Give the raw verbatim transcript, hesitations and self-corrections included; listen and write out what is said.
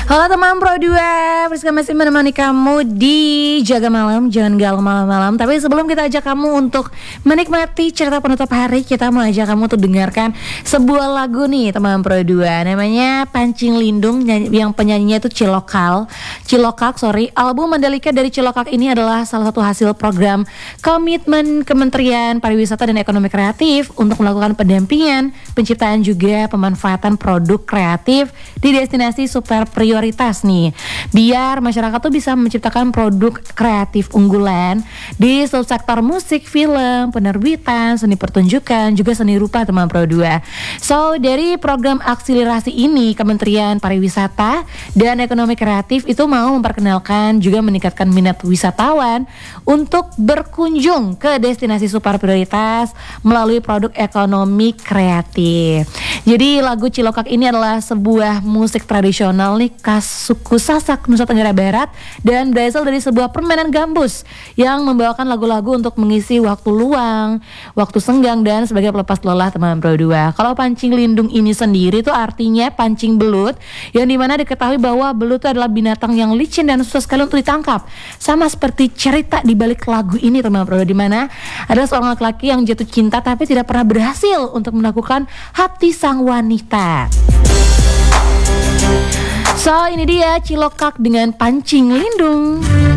Halo teman Pro dua, Friska masih menemani kamu di Jaga Malam, jangan galau malam-malam. Tapi sebelum kita ajak kamu untuk menikmati cerita penutup hari, kita mau ajak kamu untuk dengarkan sebuah lagu nih teman Pro dua. Namanya Pancing Lindung, yang penyanyinya itu Cilokal Cilokak, sorry. Album Mandalika dari Cilokak ini adalah salah satu hasil program komitmen Kementerian Pariwisata dan Ekonomi Kreatif untuk melakukan pendampingan, penciptaan juga pemanfaatan produk kreatif di destinasi super prioritas nih, biar masyarakat tuh bisa menciptakan produk kreatif unggulan di subsektor musik, film, penerbitan, seni pertunjukan, juga seni rupa teman Pro dua. So dari program akselerasi ini, Kementerian Pariwisata dan Ekonomi Kreatif itu mau memperkenalkan juga meningkatkan minat wisatawan untuk berkunjung ke destinasi super prioritas melalui produk ekonomi kreatif. Jadi lagu Cilokak ini adalah sebuah musik tradisional nih khas suku Sasak, Nusa Tenggara Barat, dan berasal dari sebuah permainan gambus yang membawakan lagu-lagu untuk mengisi waktu luang, waktu senggang, dan sebagai pelepas lelah teman Pro dua. Kalau Pancing Lindung ini sendiri itu artinya pancing belut, yang dimana diketahui bahwa belut itu adalah binatang yang licin dan susah sekali untuk ditangkap. Sama seperti cerita di balik lagu ini teman Pro dua, dimana ada seorang laki-laki yang jatuh cinta tapi tidak pernah berhasil untuk melakukan hati sang wanita. So ini dia Cilokak dengan Pancing Lindung.